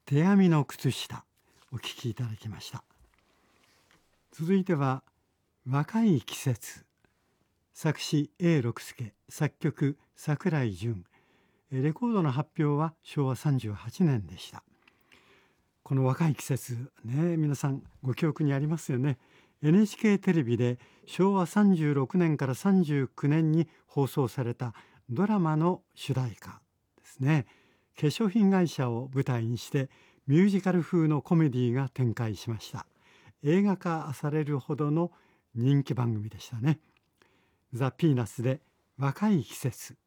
手編みの靴下お聴きいただきました。続いては若い季節、作詞 A 六輔、作曲桜井順。レコードの発表は昭和38年でした。この若い季節ね、皆さんご記憶にありますよね。 NHK テレビで昭和36年から39年に放送されたドラマの主題歌ですね。化粧品会社を舞台にしてミュージカル風のコメディが展開しました。映画化されるほどの人気番組でしたね。ザ・ピーナッツで若い季節。